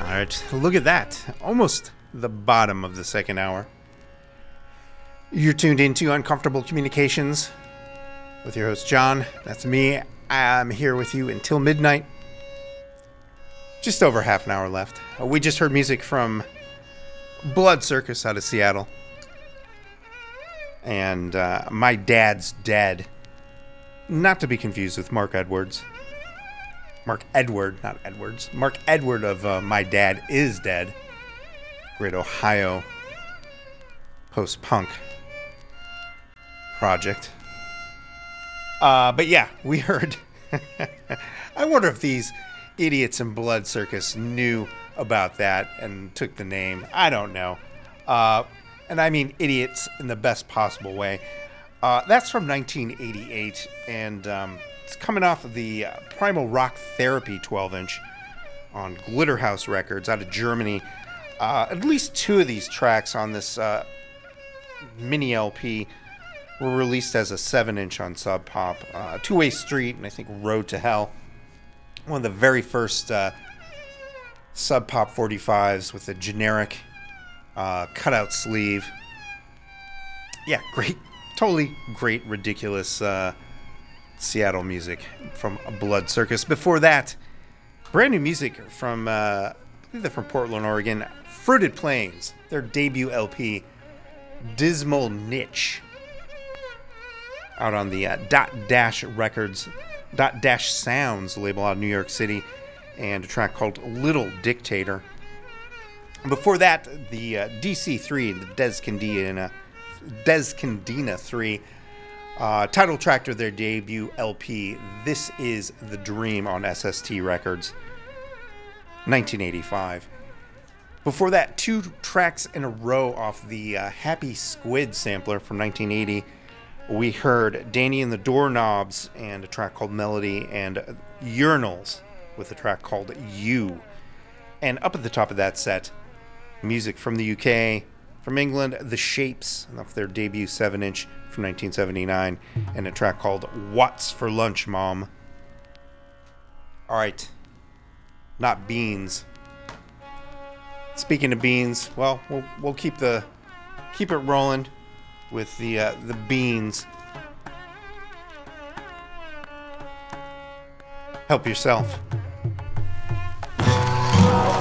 right, look at that. Almost the bottom of the second hour. You're tuned into Uncomfortable Communications with your host, John. That's me. I'm here with you until midnight. Just over half an hour left. We just heard music from Blood Circus out of Seattle. And My Dad's Dead. Not to be confused with Mark Edwards. Mark Edward, not Edwards. Mark Edward of My Dad Is Dead. Great Ohio post-punk project. But yeah, we heard... I wonder if these idiots in Blood Circus knew about that and took the name. I don't know. And I mean idiots in the best possible way. That's from 1988, and it's coming off of the Primal Rock Therapy 12-inch on Glitterhouse Records out of Germany. At least two of these tracks on this mini LP were released as a 7-inch on Sub Pop. Two-Way Street and I think Road to Hell. One of the very first Sub Pop 45s with a generic cutout sleeve. Yeah, great. Totally great, ridiculous Seattle music from Blood Circus. Before that, brand new music from, I think they're from Portland, Oregon. Fruited Plains, their debut LP, Dismal Niche. Out on the Dot Dash Records, Dot Dash Sounds label out of New York City, and a track called Little Dictator. Before that, the DC3, the Descendina 3, title track to their debut LP, This Is the Dream on SST Records, 1985. Before that, two tracks in a row off the Happy Squid sampler from 1980. We heard Danny and the Doorknobs and a track called Melody, and Urinals with a track called You. And up at the top of that set, music from the UK, from England, The Shapes, off their debut 7-inch from 1979, and a track called What's for Lunch, Mom? Alright, not beans. Speaking of beans, well, we'll keep it rolling with the beans. Help yourself.